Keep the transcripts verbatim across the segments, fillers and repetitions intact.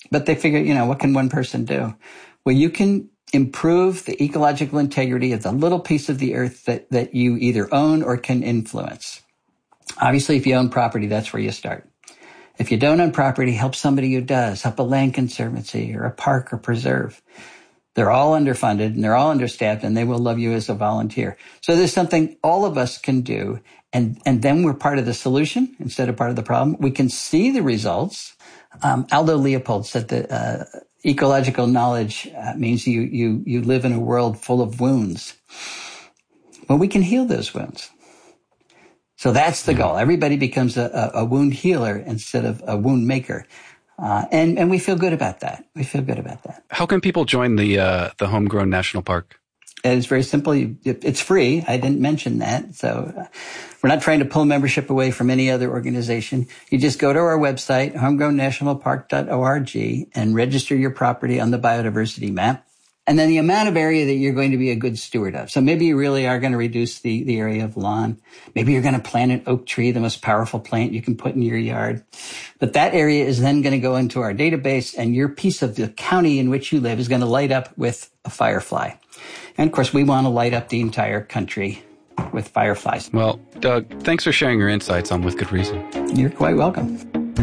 But they figure, you know, what can one person do? Well, you can improve the ecological integrity of the little piece of the earth that, that you either own or can influence. Obviously, if you own property, that's where you start. If you don't own property, help somebody who does. Help a land conservancy or a park or preserve. They're all underfunded and they're all understaffed, and they will love you as a volunteer. So there's something all of us can do, and, and then we're part of the solution instead of part of the problem. We can see the results. Um, Aldo Leopold said that uh, ecological knowledge uh, means you, you, you live in a world full of wounds. Well, we can heal those wounds. So that's the goal. Everybody becomes a, a, a wound healer instead of a wound maker. Uh, and, and we feel good about that. We feel good about that. How can people join the, uh, the Homegrown National Park? It's very simple. It's free. I didn't mention that. So uh, we're not trying to pull membership away from any other organization. You just go to our website, homegrown national park dot org, and register your property on the biodiversity map. And then the amount of area that you're going to be a good steward of. So maybe you really are going to reduce the, the area of lawn. Maybe you're going to plant an oak tree, the most powerful plant you can put in your yard. But that area is then going to go into our database, and your piece of the county in which you live is going to light up with a firefly. And of course, we want to light up the entire country with fireflies. Well, Doug, thanks for sharing your insights on With Good Reason. You're quite welcome.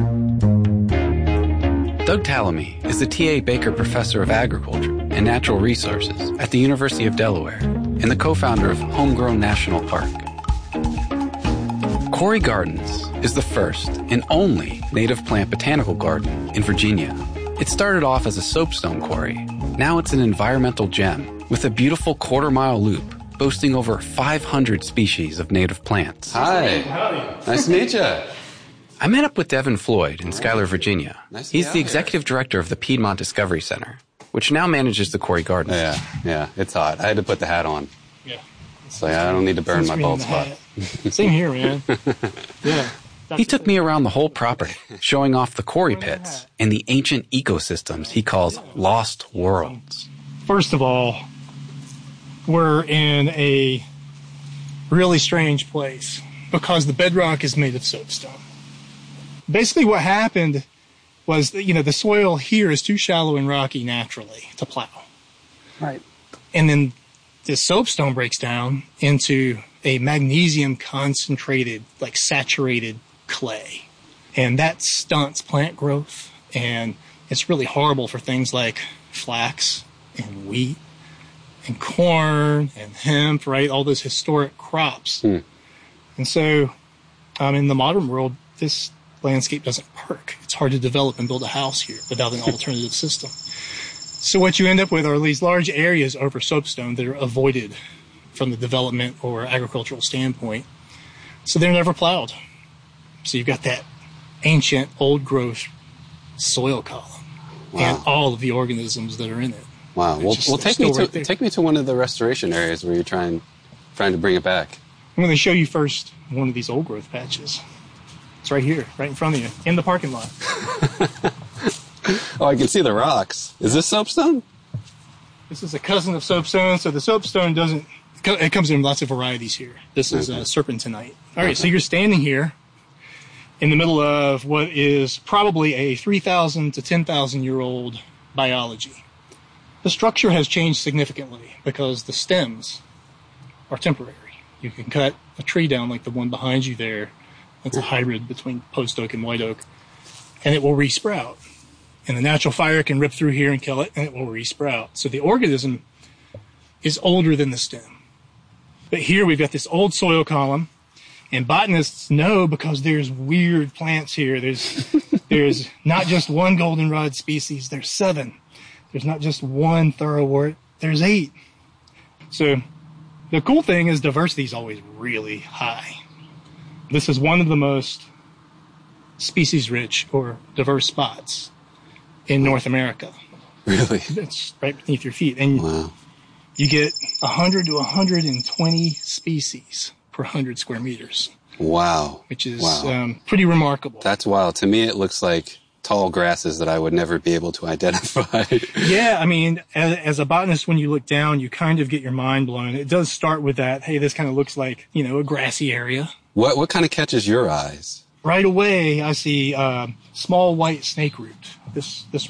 Doug Tallamy is the T A. Baker Professor of Agriculture and Natural Resources at the University of Delaware and the co-founder of Homegrown National Park. Corey Gardens is the first and only native plant botanical garden in Virginia. It started off as a soapstone quarry. Now it's an environmental gem with a beautiful quarter-mile loop boasting over five hundred species of native plants. Hi. Howdy. Nice to meet you. I met up with Devin Floyd in Schuyler, Virginia. Nice to be He's out the here. executive director of the Piedmont Discovery Center, which now manages the Corey Gardens. Yeah, yeah, it's hot. I had to put the hat on. Yeah. So yeah, I don't need to burn my Sunscreen bald in the spot. hat. Same here, man. Yeah. He took me around the whole property, showing off the quarry pits and the ancient ecosystems he calls lost worlds. First of all, we're in a really strange place because the bedrock is made of soapstone. Basically what happened was that, you know, the soil here is too shallow and rocky naturally to plow. Right. And then this soapstone breaks down into a magnesium concentrated, like saturated clay. And that stunts plant growth. And it's really horrible for things like flax and wheat and corn and hemp, right? All those historic crops. Hmm. And so um, in the modern world, this landscape doesn't work. It's hard to develop and build a house here without an alternative system. So what you end up with are these large areas over soapstone that are avoided from the development or agricultural standpoint. So they're never plowed. So you've got that ancient old growth soil column Wow. and all of the organisms that are in it. Wow. Well, just- well they're take me still to right there. take me to one of the restoration areas where you're trying trying to bring it back. I'm going to show you first one of these old growth patches. It's right here, right in front of you, in the parking lot. Oh, I can see the rocks. Is this soapstone? This is a cousin of soapstone, so the soapstone doesn't, it comes in lots of varieties here. This is Okay. uh, serpentinite. All right, so you're standing here in the middle of what is probably a three thousand to ten thousand year old biology. The structure has changed significantly because the stems are temporary. You can cut a tree down like the one behind you there. It's a hybrid between post oak and white oak, and it will resprout. And the natural fire can rip through here and kill it, and it will resprout. So the organism is older than the stem. But here we've got this old soil column, and botanists know because there's weird plants here. There's there's not just one goldenrod species, there's seven. There's not just one thoroughwort, there's eight. So the cool thing is diversity is always really high. This is one of the most species-rich or diverse spots in North America. Really? It's right beneath your feet. And Wow. you get one hundred to one hundred twenty species per one hundred square meters, Wow. which is Wow. um, pretty remarkable. That's wild. To me, it looks like tall grasses that I would never be able to identify. Yeah, I mean, as, as a botanist, when you look down, you kind of get your mind blown. It does start with that, hey, this kind of looks like, you know, a grassy area. What what kind of catches your eyes? Right away, I see uh, small white snake root. This this